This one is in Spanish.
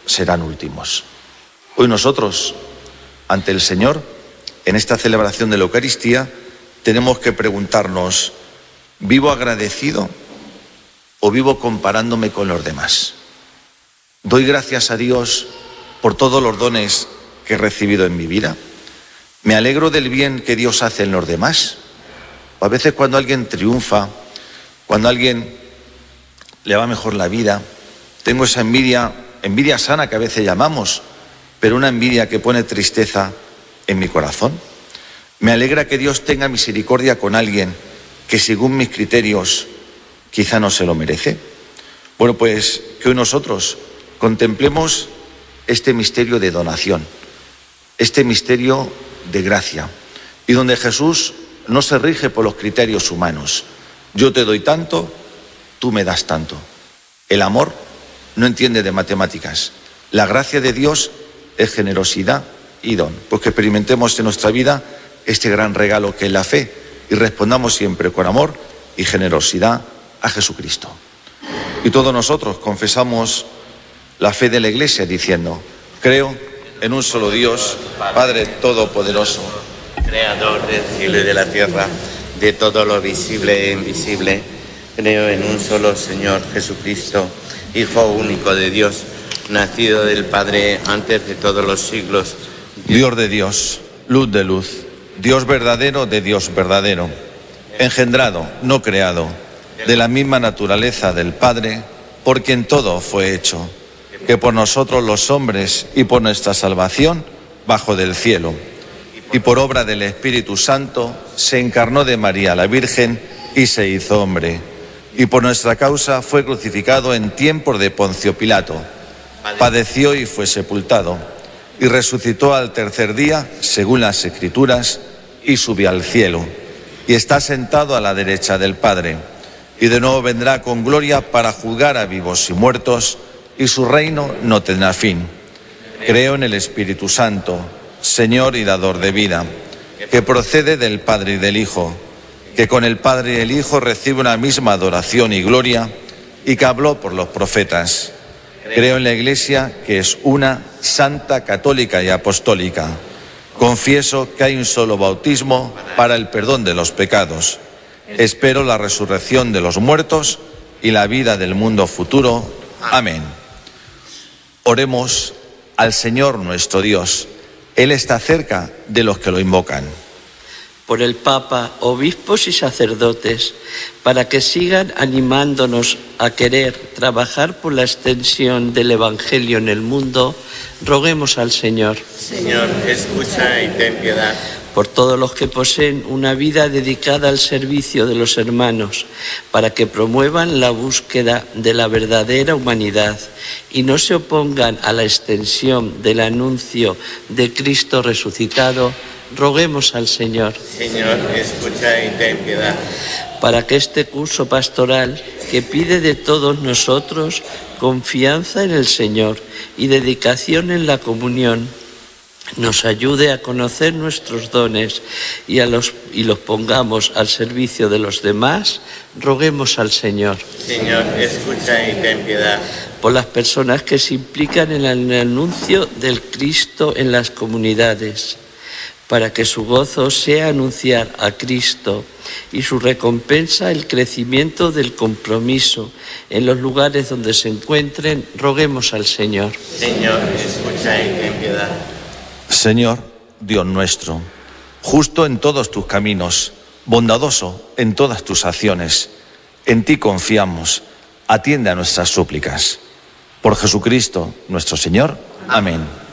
serán últimos. Hoy nosotros, ante el Señor, en esta celebración de la Eucaristía, tenemos que preguntarnos, ¿vivo agradecido o vivo comparándome con los demás? ¿Doy gracias a Dios por todos los dones que he recibido en mi vida? ¿Me alegro del bien que Dios hace en los demás? A veces cuando alguien triunfa, cuando a alguien le va mejor la vida, tengo esa envidia sana que a veces llamamos, pero una envidia que pone tristeza en mi corazón. Me alegra que Dios tenga misericordia con alguien que según mis criterios quizá no se lo merece. Bueno, pues que hoy nosotros contemplemos este misterio de donación, este misterio de gracia, y donde Jesús no se rige por los criterios humanos. Yo te doy tanto, tú me das tanto. El amor no entiende de matemáticas. La gracia de Dios es generosidad y don. Pues que experimentemos en nuestra vida este gran regalo que es la fe y respondamos siempre con amor y generosidad a Jesucristo. Y todos nosotros confesamos la fe de la Iglesia diciendo: creo en un solo Dios, Padre Todopoderoso, Creador del cielo y de la tierra, de todo lo visible e invisible. Creo en un solo Señor Jesucristo, Hijo único de Dios, nacido del Padre antes de todos los siglos. Dios de Dios, luz de luz, Dios verdadero de Dios verdadero, engendrado, no creado, de la misma naturaleza del Padre, por quien todo fue hecho, que por nosotros los hombres y por nuestra salvación bajó del cielo, y por obra del Espíritu Santo se encarnó de María la Virgen y se hizo hombre, y por nuestra causa fue crucificado en tiempos de Poncio Pilato, padeció y fue sepultado, y resucitó al tercer día, según las Escrituras, y subió al cielo, y está sentado a la derecha del Padre, y de nuevo vendrá con gloria para juzgar a vivos y muertos, y su reino no tendrá fin. Creo en el Espíritu Santo, Señor y dador de vida, que procede del Padre y del Hijo, que con el Padre y el Hijo recibe una misma adoración y gloria, y que habló por los profetas. Creo en la Iglesia, que es una, santa, católica y apostólica. Confieso que hay un solo bautismo para el perdón de los pecados. Espero la resurrección de los muertos y la vida del mundo futuro. Amén. Oremos al Señor nuestro Dios. Él está cerca de los que lo invocan. Por el Papa, obispos y sacerdotes, para que sigan animándonos a querer trabajar por la extensión del Evangelio en el mundo, roguemos al Señor. Señor, escucha y ten piedad. Por todos los que poseen una vida dedicada al servicio de los hermanos, para que promuevan la búsqueda de la verdadera humanidad y no se opongan a la extensión del anuncio de Cristo resucitado, roguemos al Señor. Señor, escucha y ten piedad. Para que este curso pastoral, que pide de todos nosotros confianza en el Señor y dedicación en la comunión, nos ayude a conocer nuestros dones y los pongamos al servicio de los demás, roguemos al Señor. Señor, escucha y ten piedad. Por las personas que se implican en el anuncio del Cristo en las comunidades, para que su gozo sea anunciar a Cristo y su recompensa el crecimiento del compromiso en los lugares donde se encuentren, roguemos al Señor. Señor, escucha y ten piedad. Señor, Dios nuestro, justo en todos tus caminos, bondadoso en todas tus acciones, en ti confiamos, atiende a nuestras súplicas. Por Jesucristo, nuestro Señor. Amén.